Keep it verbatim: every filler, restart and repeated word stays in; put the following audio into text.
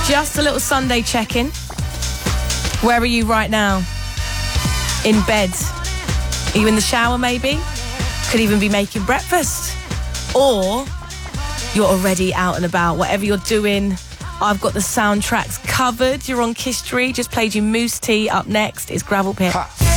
Just a little Sunday check-in. Where are you right now? In bed? Are you in the shower maybe? Could even be making breakfast. Or you're already out and about. Whatever you're doing, I've got the soundtracks covered. You're on Kiss Street. Just played you Moose T. Up next is Gravel Pit. Ha.